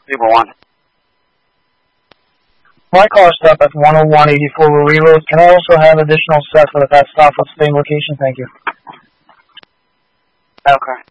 Zebra 1. My car stop at 10184 will reload. Can I also have additional set for that stop at the same location? Thank you. Okay.